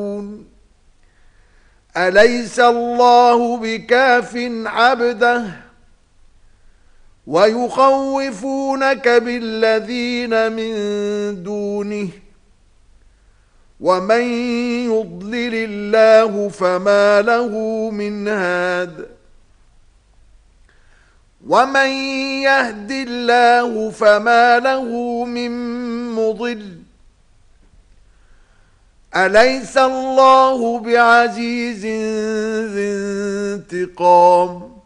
أليس الله بكاف عبده ويخوفونك بالذين من دونه ومن يضلل الله فما له من هاد ومن يهد الله فما له من مضل أليس الله بعزيز ذي انتقام